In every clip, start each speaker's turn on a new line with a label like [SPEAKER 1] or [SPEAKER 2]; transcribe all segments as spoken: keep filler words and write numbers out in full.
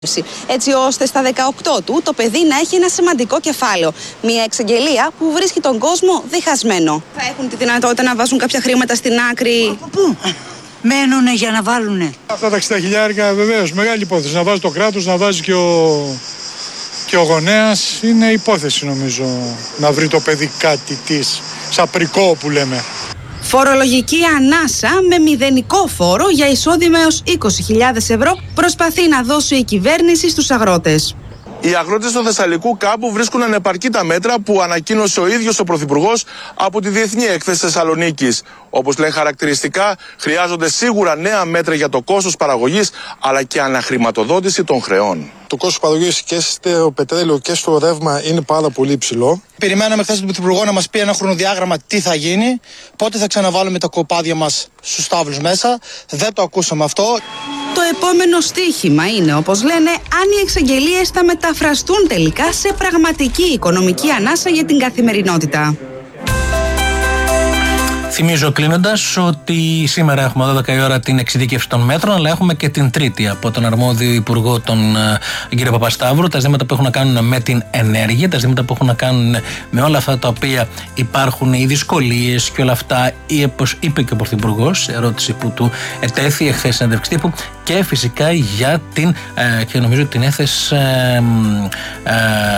[SPEAKER 1] Έτσι ώστε στα δεκαοκτώ του το παιδί να έχει ένα σημαντικό κεφάλαιο. Μια εξαγγελία που βρίσκει τον κόσμο διχασμένο. Θα έχουν τη δυνατότητα να βάζουν κάποια χρήματα στην άκρη.
[SPEAKER 2] Από πού μένουνε για να βάλουνε.
[SPEAKER 3] Αυτά τα εξήντα χιλιάρικα βεβαίως μεγάλη υπόθεση. Να βάζει το κράτος, να βάζει και ο, και ο γονέας. Είναι υπόθεση νομίζω να βρει το παιδί κάτι της σαπρικό που λέμε.
[SPEAKER 1] Φορολογική ανάσα με μηδενικό φόρο για εισόδημα έως είκοσι χιλιάδες ευρώ προσπαθεί να δώσει η κυβέρνηση στους αγρότες.
[SPEAKER 4] Οι αγρότες του Θεσσαλικού κάμπου βρίσκουν ανεπαρκή τα μέτρα που ανακοίνωσε ο ίδιος ο Πρωθυπουργός από τη Διεθνή Έκθεση Θεσσαλονίκης. Όπως λένε χαρακτηριστικά, χρειάζονται σίγουρα νέα μέτρα για το κόστος παραγωγής αλλά και αναχρηματοδότηση των χρεών.
[SPEAKER 5] Το κόστος παραγωγής και στο πετρέλαιο και στο ρεύμα είναι πάρα πολύ υψηλό.
[SPEAKER 6] Περιμέναμε χθες τον Πρωθυπουργό να μας πει ένα χρονοδιάγραμμα τι θα γίνει, πότε θα ξαναβάλουμε τα κοπάδια μας στους στάβλους μέσα. Δεν το ακούσαμε αυτό.
[SPEAKER 1] Το επόμενο στοίχημα είναι, όπως λένε, αν οι εξαγγελίες θα μεταφραστούν τελικά σε πραγματική οικονομική ανάσα για την καθημερινότητα.
[SPEAKER 7] Θυμίζω κλείνοντας ότι σήμερα έχουμε δώδεκα η ώρα την εξειδίκευση των μέτρων, αλλά έχουμε και την Τρίτη από τον αρμόδιο Υπουργό, τον κύριο Παπασταύρου, τα ζητήματα που έχουν να κάνουν με την ενέργεια, τα ζητήματα που έχουν να κάνουν με όλα αυτά τα οποία υπάρχουν, οι δυσκολίες και όλα αυτά, ή όπως είπε και ο Πρωθυπουργός, ερώτηση που του ετέθη εχθές συνέντευξη τύπου, και φυσικά για την, ε, και νομίζω την έθεσε ε, ε,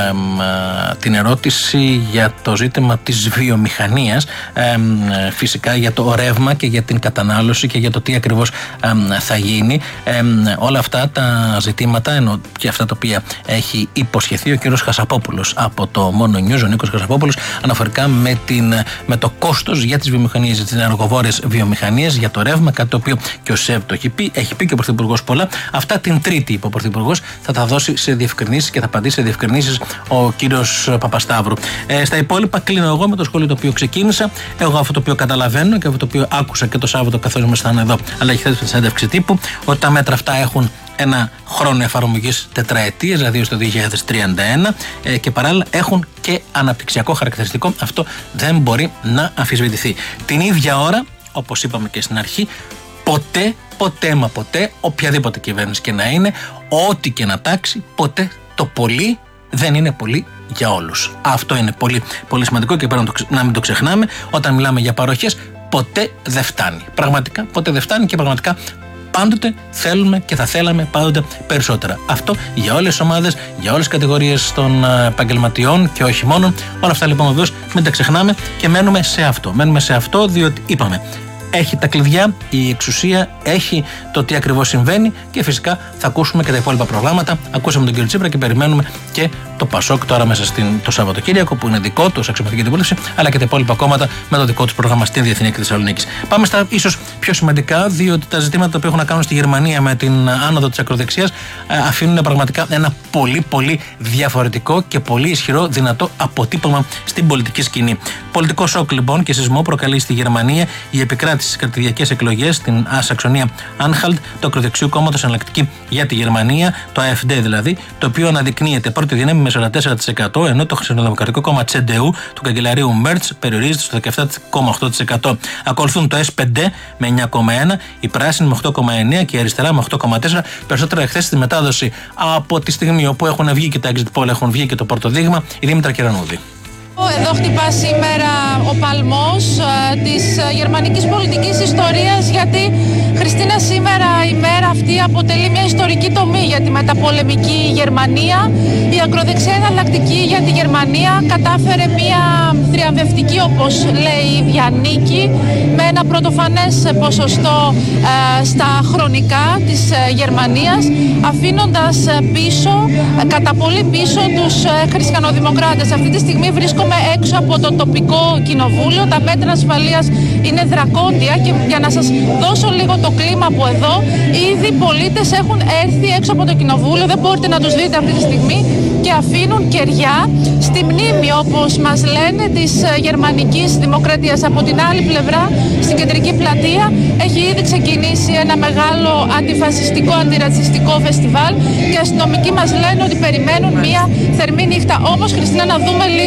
[SPEAKER 7] ε, την ερώτηση για το ζήτημα της βιομηχανίας, ε, φυσικά για το ρεύμα και για την κατανάλωση και για το τι ακριβώς ε, θα γίνει. Ε, όλα αυτά τα ζητήματα, ενώ και αυτά τα οποία έχει υποσχεθεί ο κύριος Χασαπόπουλος από το Μόνο News, ο Νίκος Χασαπόπουλος, αναφορικά με, την, με το κόστος για τις βιομηχανίες, για τις ενεργοβόρες βιομηχανίες, για το ρεύμα, κάτι το οποίο και ο ΣΕΒ το έχει πει, έχει πει και ο Πρωθυπουργός πολλά. Αυτά την Τρίτη, είπε ο Πρωθυπουργός, θα τα δώσει σε διευκρινήσεις και θα απαντήσει σε διευκρινήσεις ο κύριος Παπασταύρου. Ε, στα υπόλοιπα, κλείνω εγώ με το σχόλιο το οποίο ξεκίνησα. Εγώ αυτό το οποίο καταλαβαίνω και αυτό το οποίο άκουσα και το Σάββατο καθώς ήμασταν εδώ, αλλά έχει θέσει τη συνέντευξη τύπου, ότι τα μέτρα αυτά έχουν ένα χρόνο εφαρμογής τετραετίας, δηλαδή στο δύο χιλιάδες τριάντα ένα, ε, και παράλληλα έχουν και αναπτυξιακό χαρακτηριστικό. Αυτό δεν μπορεί να αμφισβητηθεί. Την ίδια ώρα, όπως είπαμε και στην αρχή, ποτέ, ποτέ μα ποτέ, οποιαδήποτε κυβέρνηση και να είναι, ό,τι και να τάξει, ποτέ το πολύ δεν είναι πολύ για όλους. Αυτό είναι πολύ, πολύ σημαντικό και πρέπει να, το, να μην το ξεχνάμε. Όταν μιλάμε για παροχές, ποτέ δεν φτάνει. Πραγματικά, ποτέ δεν φτάνει και πραγματικά πάντοτε θέλουμε και θα θέλαμε πάντοτε περισσότερα. Αυτό για όλες τις ομάδες, για όλες τις κατηγορίες των επαγγελματιών και όχι μόνο. Όλα αυτά λοιπόν βεβαίως μην τα ξεχνάμε και μένουμε σε αυτό. Μένουμε σε αυτό διότι είπαμε, έχει τα κλειδιά, η εξουσία έχει το τι ακριβώς συμβαίνει και φυσικά θα ακούσουμε και τα υπόλοιπα προγράμματα. Ακούσαμε τον κύριο Τσίπρα και περιμένουμε και το Πασόκ τώρα μέσα στην, το Σαββατοκύριακο που είναι δικό του, ως αξιωματική αντιπολίτευση, αλλά και τα υπόλοιπα κόμματα με το δικό του πρόγραμμα στην Διεθνή Έκθεση Θεσσαλονίκης. Πάμε στα ίσως πιο σημαντικά, διότι τα ζητήματα που έχουν να κάνουν στη Γερμανία με την άνοδο της ακροδεξιάς αφήνουν πραγματικά ένα πολύ πολύ διαφορετικό και πολύ ισχυρό δυνατό αποτύπωμα στην πολιτική σκηνή. Πολιτικό σοκ λοιπόν και σεισμό προκαλεί στη Γερμανία η επικράτηση στις κρατηδιακές εκλογές στην Σαξονία Άνχαλτ του ακροδεξιού κόμματος Εναλλακτική για τη Γερμανία, το AfD δηλαδή, το οποίο αναδεικνύεται πρώτη δύναμη με σαράντα τέσσερα τοις εκατό, ενώ το χριστιανοδημοκρατικό κόμμα τσέ ντι γιου του καγκελαρίου Μέρτς περιορίζεται στο δεκαεπτά κόμμα οκτώ τοις εκατό. Ακολουθούν το ες πι ντι με εννιά κόμμα ένα, η Πράσινη με οκτώ κόμμα εννιά και η Αριστερά με οκτώ κόμμα τέσσερα. Περισσότερα εχθές στη μετάδοση από τη στιγμή όπου έχουν βγει και τα exit poll, έχουν βγει και το πρώτο δείγμα, η Δήμητρα Κερανούδη.
[SPEAKER 8] Εδώ χτυπά σήμερα ο παλμός ε, της γερμανικής πολιτικής ιστορίας, γιατί Χριστίνα σήμερα η μέρα αυτή αποτελεί μια ιστορική τομή για τη μεταπολεμική Γερμανία. Η ακροδεξιά εναλλακτική για τη Γερμανία κατάφερε μια θριαμβευτική, όπως λέει η ίδια, νίκη με ένα πρωτοφανές ποσοστό ε, στα χρονικά της ε, Γερμανίας, αφήνοντας πίσω, ε, κατά πολύ πίσω τους ε, χριστιανοδημοκράτες. Αυτή τη στιγμή βρίσκομαι έξω από το τοπικό κοινοβούλιο. Τα μέτρα ασφαλείας είναι δρακόντια και για να σας δώσω λίγο το κλίμα από εδώ, ήδη οι πολίτες έχουν έρθει έξω από το κοινοβούλιο, δεν μπορείτε να τους δείτε αυτή τη στιγμή, και αφήνουν κεριά στη μνήμη, όπως μας λένε, της γερμανικής δημοκρατίας. Από την άλλη πλευρά, στην κεντρική πλατεία, έχει ήδη ξεκινήσει ένα μεγάλο αντιφασιστικό, αντιρατσιστικό φεστιβάλ και οι αστυνομικοί μας λένε ότι περιμένουν μια θερμή νύχτα. Όμως, Χριστίνα, να δούμε λίγο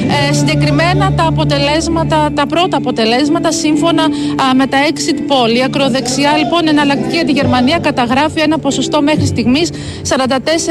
[SPEAKER 8] Ε, συγκεκριμένα τα αποτελέσματα, τα πρώτα αποτελέσματα σύμφωνα α, με τα exit poll. Η ακροδεξιά λοιπόν εναλλακτική για τη Γερμανία καταγράφει ένα ποσοστό μέχρι στιγμής σαράντα τέσσερα